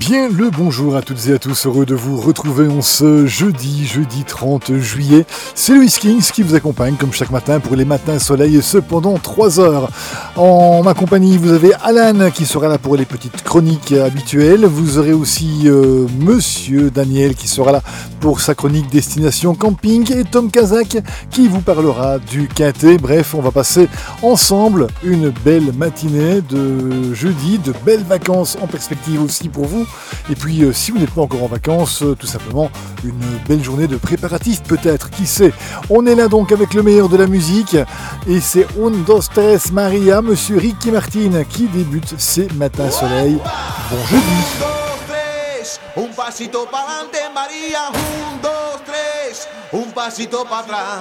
Bien le bonjour à toutes et à tous, heureux de vous retrouver en ce jeudi 30 juillet. C'est Louis Kings qui vous accompagne comme chaque matin pour les matins soleil et ce pendant 3 heures. En ma compagnie, vous avez Alan qui sera là pour les petites chroniques habituelles. Vous aurez aussi Monsieur Daniel qui sera là pour sa chronique Destination Camping et Tom Kazak qui vous parlera du Quintet. Bref, on va passer ensemble une belle matinée de jeudi, de belles vacances en perspective aussi pour vous. Et puis, si vous n'êtes pas encore en vacances, tout simplement une belle journée de préparatifs peut-être, qui sait. On est là donc avec le meilleur de la musique et c'est Un, Dos, Tres, Maria, Monsieur Ricky Martin qui débute ces matins soleil. Bon jeudi. Un pasito pa'lante, María, un, dos, tres, un pasito para atrás.